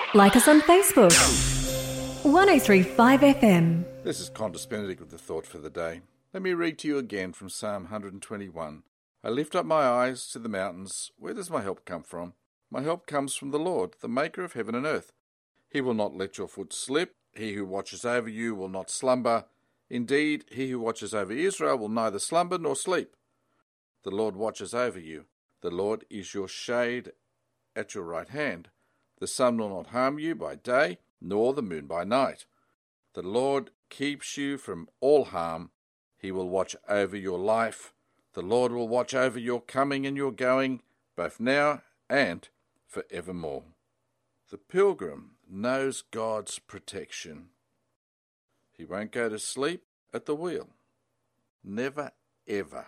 Like us on Facebook. 1035 FM. This is Qantas Benedict with the thought for the day. Let me read to you again from Psalm 121. I lift up my eyes to the mountains. Where does my help come from? My help comes from the Lord, the maker of heaven and earth. He will not let your foot slip. He who watches over you will not slumber. Indeed, he who watches over Israel will neither slumber nor sleep. The Lord watches over you. The Lord is your shade at your right hand. The sun will not harm you by day, nor the moon by night. The Lord keeps you from all harm. He will watch over your life. The Lord will watch over your coming and your going, both now and forevermore. The pilgrim knows God's protection. He won't go to sleep at the wheel. Never, ever.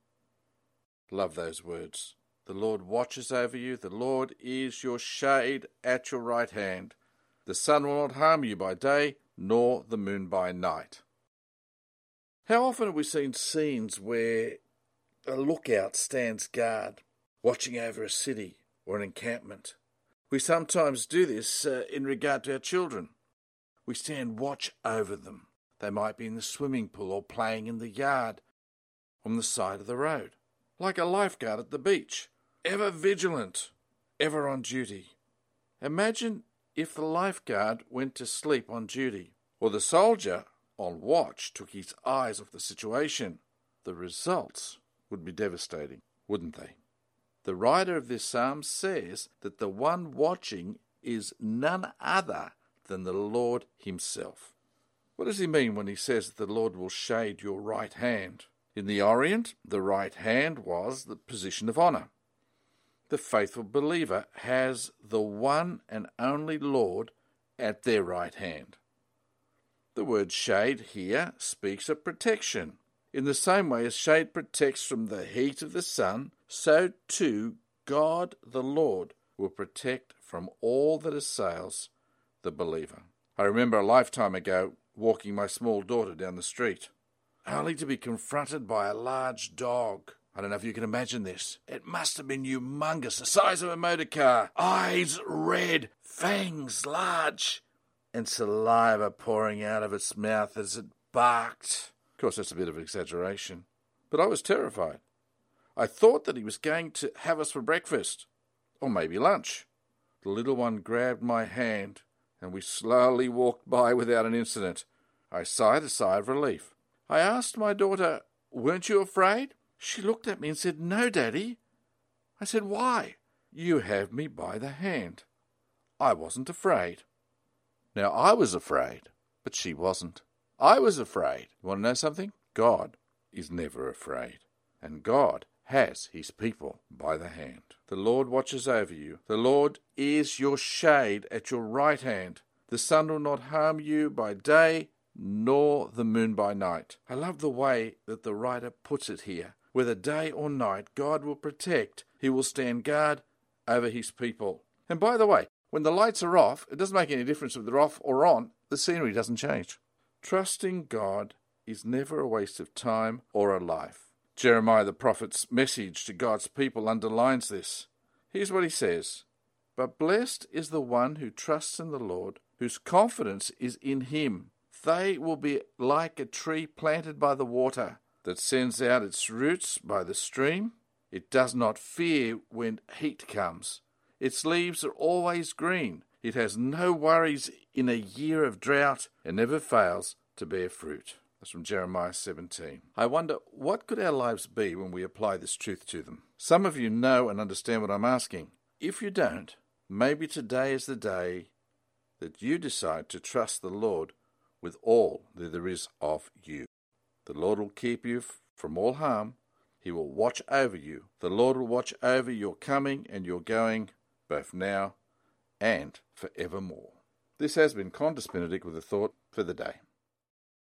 Love those words. The Lord watches over you. The Lord is your shade at your right hand. The sun will not harm you by day, nor the moon by night. How often have we seen scenes where a lookout stands guard, watching over a city or an encampment? We sometimes do this in regard to our children. We stand watch over them. They might be in the swimming pool or playing in the yard on the side of the road, like a lifeguard at the beach, ever vigilant, ever on duty. Imagine if the lifeguard went to sleep on duty, or the soldier on watch took his eyes off the situation. The results would be devastating, wouldn't they? The writer of this psalm says that the one watching is none other than the Lord himself. What does he mean when he says that the Lord will shade your right hand? In the Orient, the right hand was the position of honour. The faithful believer has the one and only Lord at their right hand. The word shade here speaks of protection. In the same way as shade protects from the heat of the sun, so too God the Lord will protect from all that assails the believer. I remember a lifetime ago walking my small daughter down the street, only to be confronted by a large dog. I don't know if you can imagine this. It must have been humongous, the size of a motor car, eyes red, fangs large, and saliva pouring out of its mouth as it barked. Of course, that's a bit of an exaggeration, but I was terrified. I thought that he was going to have us for breakfast, or maybe lunch. The little one grabbed my hand, and we slowly walked by without an incident. I sighed a sigh of relief. I asked my daughter, "Weren't you afraid?" She looked at me and said, "No, Daddy." I said, "Why?" "You have me by the hand." I wasn't afraid. Now, I was afraid, but she wasn't. I was afraid. You want to know something? God is never afraid, and God has his people by the hand. The Lord watches over you. The Lord is your shade at your right hand. The sun will not harm you by day, nor the moon by night. I love the way that the writer puts it here. Whether day or night, God will protect. He will stand guard over his people. And by the way, when the lights are off, it doesn't make any difference if they're off or on. The scenery doesn't change. Trusting God is never a waste of time or a life. Jeremiah the prophet's message to God's people underlines this. Here's what he says. "But blessed is the one who trusts in the Lord, whose confidence is in him. They will be like a tree planted by the water, that sends out its roots by the stream. It does not fear when heat comes. Its leaves are always green. It has no worries in a year of drought and never fails to bear fruit." That's from Jeremiah 17. I wonder, what could our lives be when we apply this truth to them? Some of you know and understand what I'm asking. If you don't, maybe today is the day that you decide to trust the Lord with all that there is of you. The Lord will keep you from all harm. He will watch over you. The Lord will watch over your coming and your going, both now and forevermore. This has been Qantas Benedict with a thought for the day.